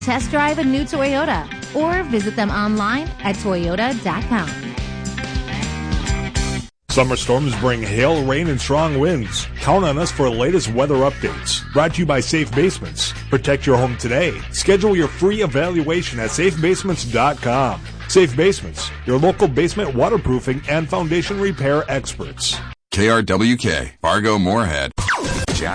Test drive a new Toyota or visit them online at toyota.com. Summer storms bring hail, rain, and strong winds. Count on us for the latest weather updates. Brought to you by Safe Basements. Protect your home today. Schedule your free evaluation at safebasements.com. Safe Basements, your local basement waterproofing and foundation repair experts. KRWK, Fargo Moorhead.